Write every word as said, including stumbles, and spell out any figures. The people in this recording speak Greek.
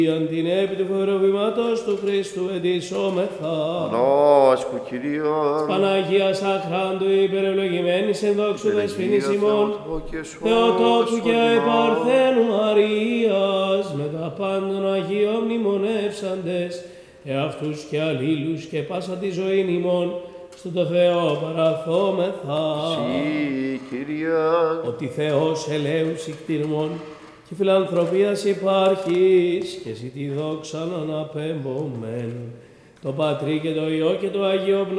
Ιαν την επί του φοβεροβήματος του Χριστού εντυσσόμεθα. Ανάσκου Κυρίων, Παναγίας αχράντου υπερευλογημένης εν δόξου δεσποινής ημών, Θεοτόκου και Παρθένου Μαρίας, με τα πάντων Αγίων μνημονεύσαντες, εαυτούς και αλλήλους και πάσα τη ζωήν ημών, στον το Θεό παραθόμεθα. Συ, Κύριε, Ότι Θεός ελέους ικτήρμων και φιλανθρωπίας υπάρχεις και εσύ τη δόξα αναπέμπομέν, το Πατρί και το Υιό και το Αγίο Πνεύμα.